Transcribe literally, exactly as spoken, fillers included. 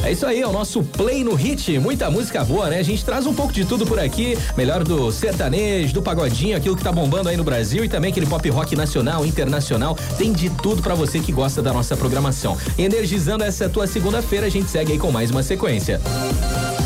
É isso aí, é o nosso Play no Hit, muita música boa, né? A gente traz um pouco de tudo por aqui, melhor do sertanejo, do pagodinho, aquilo que tá bombando aí no Brasil e também aquele pop rock nacional, internacional, tem de tudo pra você que gosta da nossa programação. Energizando essa tua segunda-feira, a gente segue aí com mais uma sequência.